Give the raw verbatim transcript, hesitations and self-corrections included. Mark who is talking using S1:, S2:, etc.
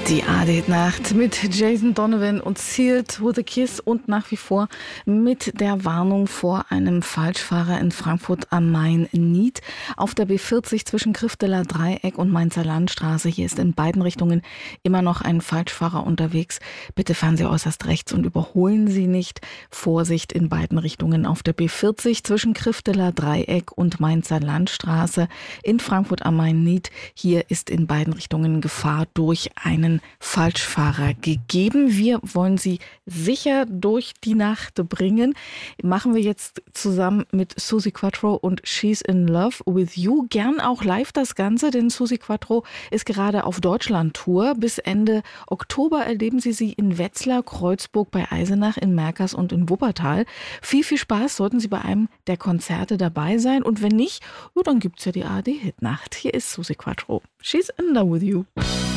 S1: Die A D-Nacht mit Jason Donovan und Sealed with a Kiss und nach wie vor mit der Warnung vor einem Falschfahrer in Frankfurt am Main-Nied auf der B vierzig zwischen Krifteler Dreieck und Mainzer Landstraße. Hier ist in beiden Richtungen immer noch ein Falschfahrer unterwegs. Bitte fahren Sie äußerst rechts und überholen Sie nicht. Vorsicht in beiden Richtungen auf der B vierzig zwischen Krifteler Dreieck und Mainzer Landstraße in Frankfurt am Main-Nied. Hier ist in beiden Richtungen Gefahr durch einen Falschfahrer gegeben. Wir wollen Sie sicher durch die Nacht bringen. Machen wir jetzt zusammen mit Suzi Quatro und She's in Love with You. Gern auch live das Ganze, denn Suzi Quatro ist gerade auf Deutschland-Tour. Bis Ende Oktober erleben Sie sie in Wetzlar, Kreuzburg, bei Eisenach, in Merkers und in Wuppertal. Viel, viel Spaß, sollten Sie bei einem der Konzerte dabei sein. Und wenn nicht, ja, dann gibt es ja die A R D-Hitnacht. Hier ist Suzi Quatro. She's in Love with You.